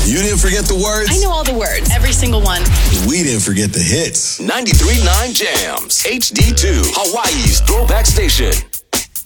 You didn't forget the words? I know all the words, every single one. We didn't forget the hits. 93.9 Jams, HD2, Hawaii's throwback station.